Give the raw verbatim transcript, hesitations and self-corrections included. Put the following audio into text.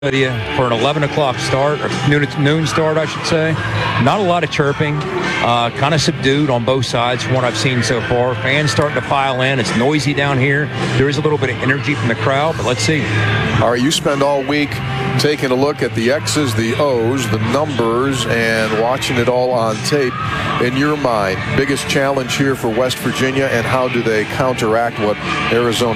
for an eleven o'clock start, or noon, noon start, I should say. Not a lot of chirping, uh, kind of subdued on both sides from what I've seen so far. Fans starting to file in. It's noisy down here. There is a little bit of energy from the crowd, but let's see. All right, you spend all week taking a look at the X's, the O's, the numbers, and watching it all on tape. In your mind, biggest challenge here for West Virginia, and how do they counteract what Arizona